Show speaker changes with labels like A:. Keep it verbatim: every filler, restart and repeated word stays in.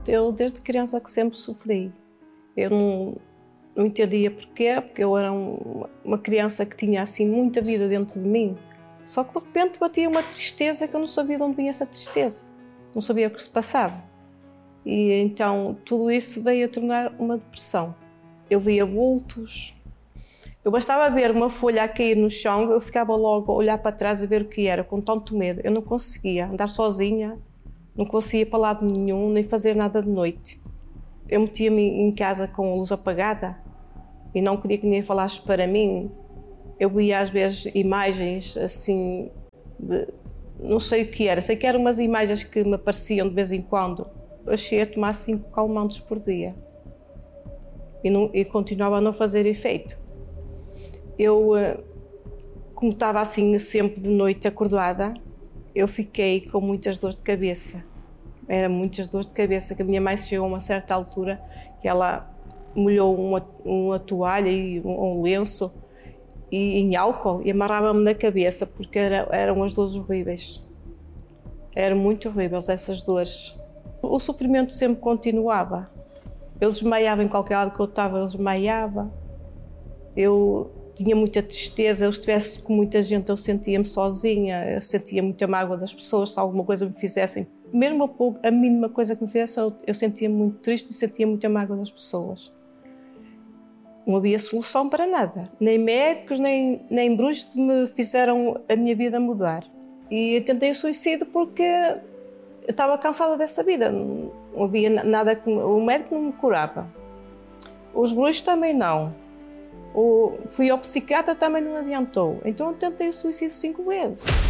A: Eu, desde criança, que sempre sofri. Eu não, não entendia porquê, porque eu era um, uma criança que tinha assim muita vida dentro de mim. Só que de repente batia uma tristeza que eu não sabia de onde vinha essa tristeza. Não sabia o que se passava. E então tudo isso veio a tornar uma depressão. Eu via vultos. Eu bastava ver uma folha a cair no chão, eu ficava logo a olhar para trás a ver o que era, com tanto medo. Eu não conseguia andar sozinha, não conseguia ir para lado nenhum, nem fazer nada de noite. Eu metia-me em casa com a luz apagada e não queria que ninguém falasse para mim. Eu via às vezes imagens assim, de, não sei o que era, sei que eram umas imagens que me apareciam de vez em quando. Eu cheguei a tomar cinco calmantes por dia e, não, e continuava a não fazer efeito. Eu, como estava assim sempre de noite acordada, eu fiquei com muitas dores de cabeça. Era muitas dores de cabeça, que a minha mãe chegou a uma certa altura que ela molhou uma, uma toalha e um, um lenço e, em álcool e amarrava-me na cabeça, porque era, eram as dores horríveis. Eram muito horríveis essas dores. O sofrimento sempre continuava. Eu desmaiava em qualquer lado que eu estava, eu desmaiava. Eu tinha muita tristeza, eu estivesse com muita gente, eu sentia-me sozinha, eu sentia muita mágoa das pessoas, se alguma coisa me fizessem, mesmo a, pouco, a mínima coisa que me fizesse, eu, eu sentia-me muito triste e sentia muita mágoa das pessoas. Não havia solução para nada, nem médicos, nem, nem bruxos me fizeram a minha vida mudar. E eu tentei o suicídio porque eu estava cansada dessa vida, não havia nada que... O médico não me curava, os bruxos também não. O, fui ao psiquiatra, também não adiantou. Então eu tentei o suicídio cinco vezes.